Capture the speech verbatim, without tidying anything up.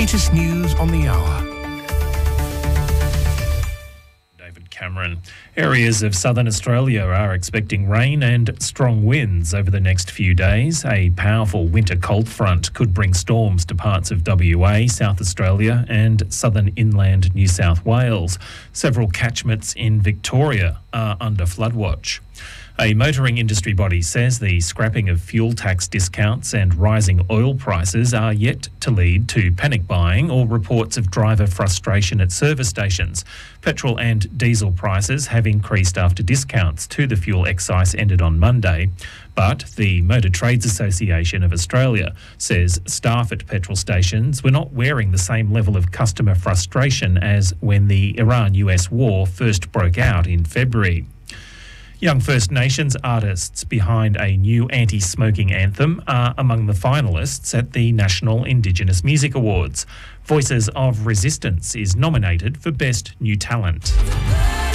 latest news on the hour. Cameron. Areas of southern Australia are expecting rain and strong winds over the next few days. A powerful winter cold front could bring storms to parts of W A, South Australia and southern inland New South Wales. Several catchments in Victoria are under flood watch. A motoring industry body says the scrapping of fuel tax discounts and rising oil prices are yet to lead to panic buying or reports of driver frustration at service stations. Petrol and diesel prices have increased after discounts to the fuel excise ended on Monday. But the Motor Trades Association of Australia says staff at petrol stations were not wearing the same level of customer frustration as when the Iran-U S war first broke out in February. Young First Nations artists behind a new anti-smoking anthem are among the finalists at the National Indigenous Music Awards. Voices of Resistance is nominated for Best New Talent.